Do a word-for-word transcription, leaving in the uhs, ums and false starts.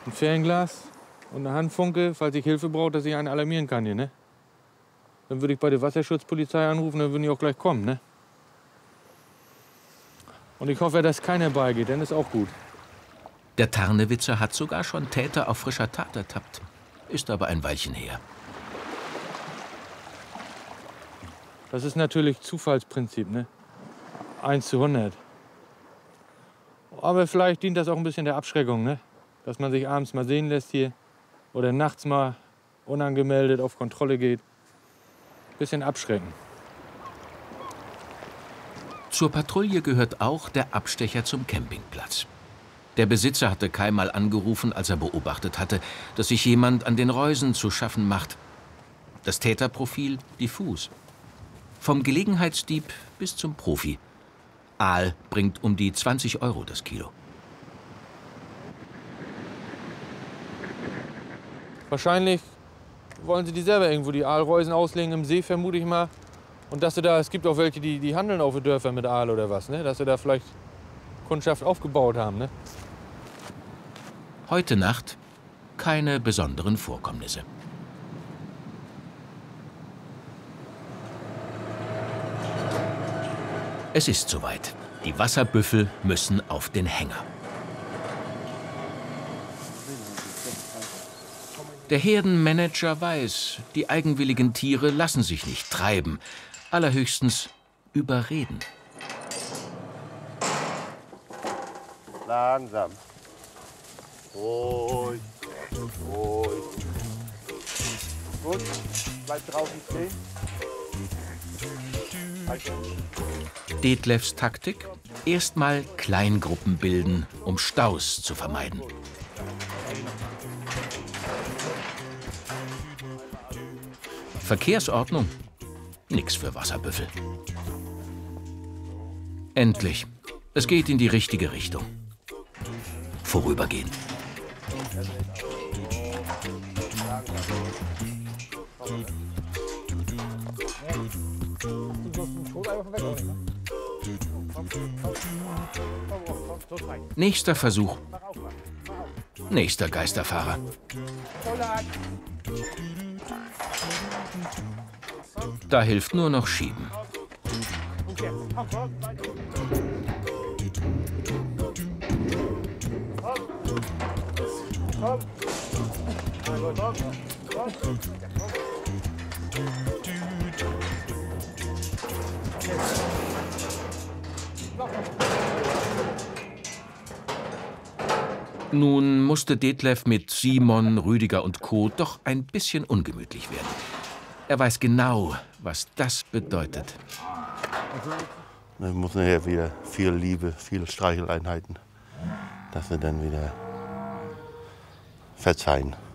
ein Fernglas und eine Handfunke, falls ich Hilfe brauche, dass ich einen alarmieren kann hier, ne? Dann würde ich bei der Wasserschutzpolizei anrufen, dann würden die auch gleich kommen, ne? Und ich hoffe, dass keiner beigeht, dann ist auch gut. Der Tarnewitzer hat sogar schon Täter auf frischer Tat ertappt. Ist aber ein Weilchen her. Das ist natürlich Zufallsprinzip, ne? eins zu hundert. Aber vielleicht dient das auch ein bisschen der Abschreckung, ne? Dass man sich abends mal sehen lässt hier oder nachts mal unangemeldet auf Kontrolle geht. Bisschen abschrecken. Zur Patrouille gehört auch der Abstecher zum Campingplatz. Der Besitzer hatte keinmal angerufen, als er beobachtet hatte, dass sich jemand an den Reusen zu schaffen macht. Das Täterprofil diffus. Vom Gelegenheitsdieb bis zum Profi. Aal bringt um die zwanzig Euro das Kilo. Wahrscheinlich wollen sie die selber irgendwo die Aalreusen auslegen im See, vermute ich mal. Und dass sie da, es gibt auch welche, die, die handeln auf den Dörfern mit Aal oder was, ne? Dass sie da vielleicht Kundschaft aufgebaut haben, ne? Heute Nacht keine besonderen Vorkommnisse. Es ist soweit. Die Wasserbüffel müssen auf den Hänger. Der Herdenmanager weiß, die eigenwilligen Tiere lassen sich nicht treiben, allerhöchstens überreden. Langsam. Ruhig. Ruhig. Gut, bleib draußen stehen. Detlefs Taktik? Erstmal Kleingruppen bilden, um Staus zu vermeiden. Verkehrsordnung? Nix für Wasserbüffel. Endlich. Es geht in die richtige Richtung. Vorübergehend. Nächster Versuch. Nächster Geisterfahrer. Da hilft nur noch Schieben. Nun musste Detlef mit Simon, Rüdiger und Co. doch ein bisschen ungemütlich werden. Er weiß genau, was das bedeutet. Wir müssen nachher wieder viel Liebe, viele Streicheleinheiten, dass wir dann wieder verzeihen.